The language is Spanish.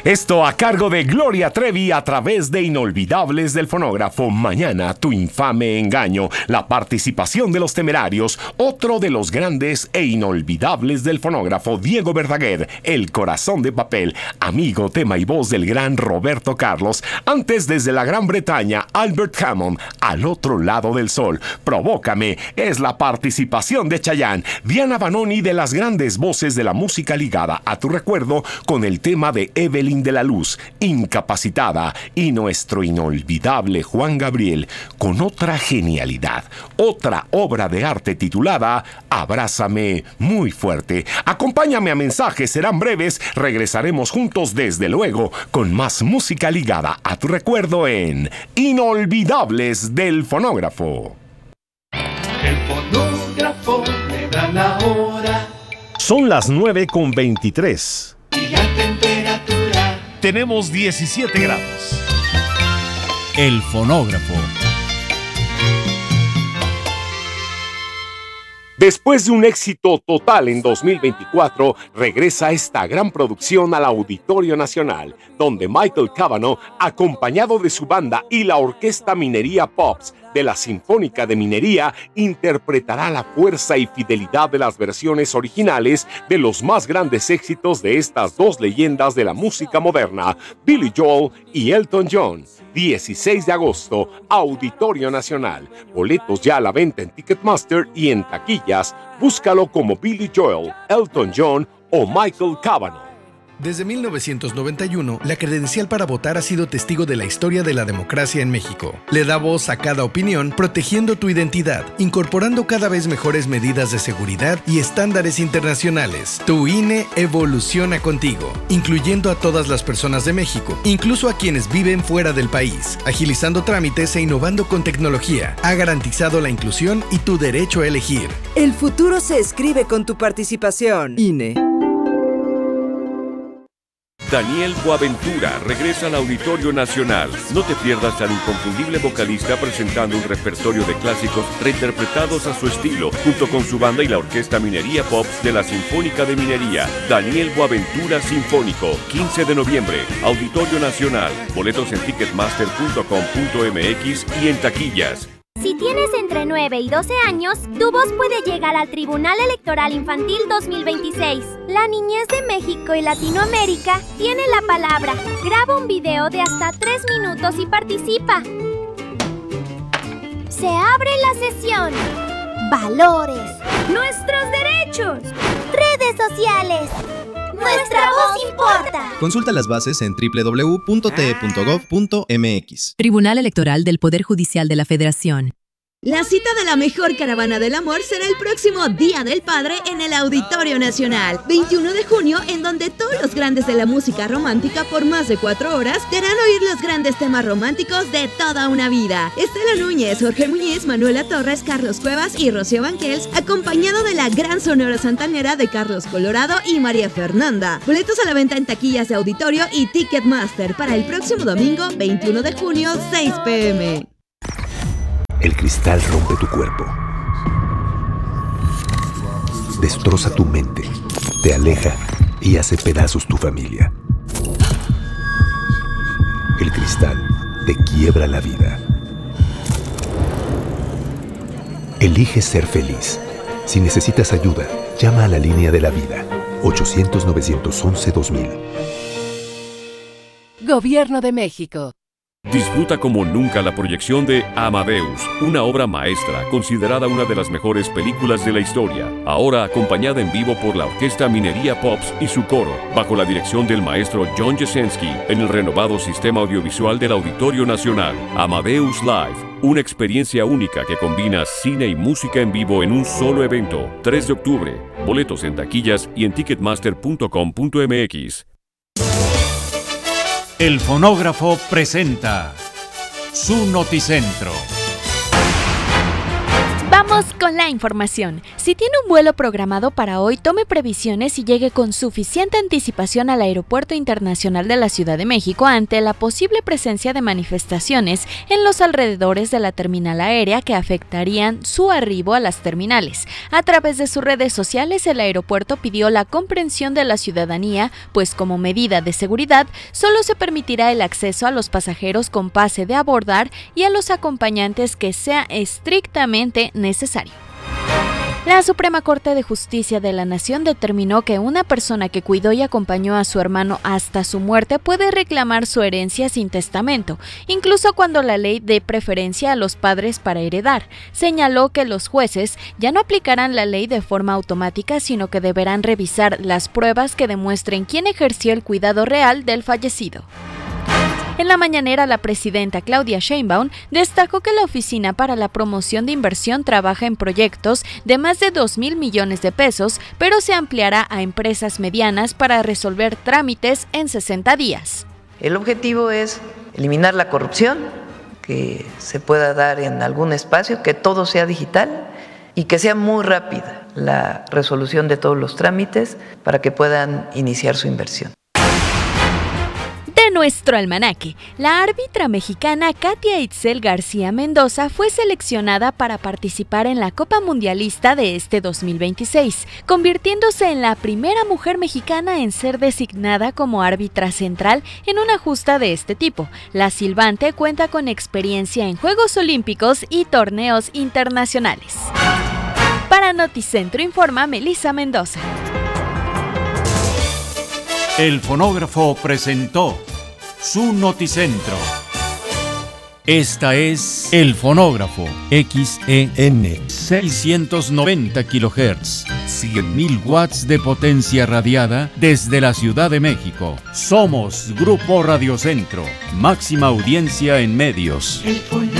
Esto a cargo de Gloria Trevi a través de Inolvidables del Fonógrafo. Mañana, Tu infame engaño. La participación de Los Temerarios, otro de los grandes e inolvidables del fonógrafo, Diego Verdaguer, El corazón de papel. Amigo, tema y voz del gran Roberto Carlos. Antes, desde la Gran Bretaña, Albert Hammond, Al otro lado del sol. Provócame es la participación de Chayanne. Diana Vanoni, de las grandes voces de la música ligada a tu recuerdo, con el tema de Evelyn de la Luz, Incapacitada, y nuestro inolvidable Juan Gabriel con otra genialidad, otra obra de arte titulada Abrázame muy fuerte. Acompáñame a mensajes, serán breves, regresaremos juntos desde luego con más música ligada a tu recuerdo en Inolvidables del Fonógrafo. El fonógrafo me da la hora. Son las 9:23. Y la temperatura. Tenemos 17 grados. El fonógrafo. Después de un éxito total en 2024, regresa esta gran producción al Auditorio Nacional, donde Michael Cavanaugh, acompañado de su banda y la Orquesta Minería Pops de la Sinfónica de Minería, interpretará la fuerza y fidelidad de las versiones originales de los más grandes éxitos de estas dos leyendas de la música moderna, Billy Joel y Elton John. 16 de agosto, Auditorio Nacional. Boletos ya a la venta en Ticketmaster y en taquillas. Búscalo como Billy Joel, Elton John o Michael Cavanaugh. Desde 1991, la credencial para votar ha sido testigo de la historia de la democracia en México. Le da voz a cada opinión, protegiendo tu identidad, incorporando cada vez mejores medidas de seguridad y estándares internacionales. Tu INE evoluciona contigo, incluyendo a todas las personas de México, incluso a quienes viven fuera del país, agilizando trámites e innovando con tecnología. Ha garantizado la inclusión y tu derecho a elegir. El futuro se escribe con tu participación. INE. Daniel Boaventura regresa al Auditorio Nacional. No te pierdas al inconfundible vocalista presentando un repertorio de clásicos reinterpretados a su estilo, junto con su banda y la Orquesta Minería Pops de la Sinfónica de Minería. Daniel Boaventura Sinfónico, 15 de noviembre, Auditorio Nacional. Boletos en ticketmaster.com.mx y en taquillas. Si tienes entre 9 y 12 años, tu voz puede llegar al Tribunal Electoral Infantil 2026. La niñez de México y Latinoamérica tiene la palabra. Graba un video de hasta 3 minutos y participa. Se abre la sesión. Valores. Nuestros derechos. Redes sociales. ¡Nuestra voz importa! Consulta las bases en www.te.gov.mx. Tribunal Electoral del Poder Judicial de la Federación. La cita de la mejor caravana del amor será el próximo Día del Padre en el Auditorio Nacional, 21 de junio, en donde todos los grandes de la música romántica por más de 4 horas te harán oír los grandes temas románticos de toda una vida. Estela Núñez, Jorge Muñiz, Manuela Torres, Carlos Cuevas y Rocío Banquels, acompañado de la gran Sonora Santanera de Carlos Colorado y María Fernanda. Boletos a la venta en taquillas de Auditorio y Ticketmaster para el próximo domingo, 21 de junio, 6 p.m. El cristal rompe tu cuerpo, destroza tu mente, te aleja y hace pedazos tu familia. El cristal te quiebra la vida. Elige ser feliz. Si necesitas ayuda, llama a la línea de la vida, 800-911-2000. Gobierno de México. Disfruta como nunca la proyección de Amadeus, una obra maestra considerada una de las mejores películas de la historia, ahora acompañada en vivo por la Orquesta Minería Pops y su coro, bajo la dirección del maestro John Jasenski, en el renovado sistema audiovisual del Auditorio Nacional. Amadeus Live, una experiencia única que combina cine y música en vivo en un solo evento. 3 de octubre, boletos en taquillas y en ticketmaster.com.mx. El fonógrafo presenta su noticentro. Vamos Vamos con la información. Si tiene un vuelo programado para hoy, tome previsiones y llegue con suficiente anticipación al Aeropuerto Internacional de la Ciudad de México ante la posible presencia de manifestaciones en los alrededores de la terminal aérea que afectarían su arribo a las terminales. A través de sus redes sociales, el aeropuerto pidió la comprensión de la ciudadanía, pues como medida de seguridad, solo se permitirá el acceso a los pasajeros con pase de abordar y a los acompañantes que sea estrictamente necesario. La Suprema Corte de Justicia de la Nación determinó que una persona que cuidó y acompañó a su hermano hasta su muerte puede reclamar su herencia sin testamento, incluso cuando la ley dé preferencia a los padres para heredar. Señaló que los jueces ya no aplicarán la ley de forma automática, sino que deberán revisar las pruebas que demuestren quién ejerció el cuidado real del fallecido. En la mañanera, la presidenta Claudia Sheinbaum destacó que la Oficina para la Promoción de Inversión trabaja en proyectos de más de 2,000 millones de pesos, pero se ampliará a empresas medianas para resolver trámites en 60 días. El objetivo es eliminar la corrupción, que se pueda dar en algún espacio, que todo sea digital y que sea muy rápida la resolución de todos los trámites para que puedan iniciar su inversión. Nuestro almanaque, la árbitra mexicana Katia Itzel García Mendoza fue seleccionada para participar en la Copa Mundialista de este 2026, convirtiéndose en la primera mujer mexicana en ser designada como árbitra central en una justa de este tipo. La silbante cuenta con experiencia en Juegos Olímpicos y torneos internacionales. Para Noticentro informa Melissa Mendoza. El fonógrafo presentó su Noticentro. Esta es El Fonógrafo, XEN 690 kHz, 100.000 watts de potencia radiada desde la Ciudad de México. Somos Grupo Radio Centro, máxima audiencia en medios. El